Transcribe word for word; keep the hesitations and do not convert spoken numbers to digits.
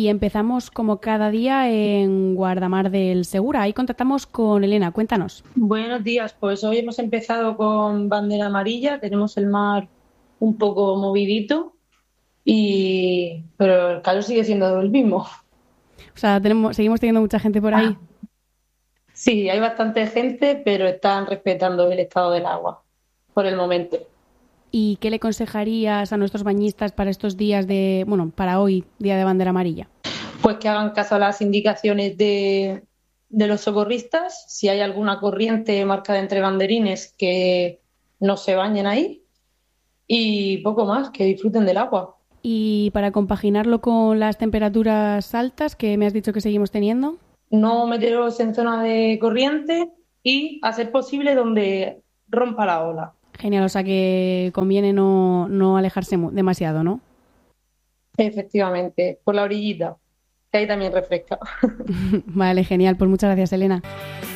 Y empezamos como cada día en Guardamar del Segura. Ahí contactamos con Elena. Cuéntanos. Buenos días, pues hoy hemos empezado con bandera amarilla, tenemos el mar un poco movidito, y pero el calor sigue siendo el mismo. O sea, tenemos, seguimos teniendo mucha gente por ahí. Sí, hay bastante gente, pero están respetando el estado del agua por el momento. ¿Y qué le aconsejarías a nuestros bañistas para estos días de, bueno, para hoy, Día de Bandera Amarilla? Pues que hagan caso a las indicaciones de, de los socorristas, si hay alguna corriente marcada entre banderines, que no se bañen ahí, y poco más, que disfruten del agua. Y para compaginarlo con las temperaturas altas que me has dicho que seguimos teniendo. No meteros en zona de corriente y, a ser posible, donde rompa la ola. Genial, o sea que conviene no, no alejarse mu- demasiado, ¿no? Efectivamente, por la orillita, que ahí también refresca. Vale, genial. Pues muchas gracias, Elena.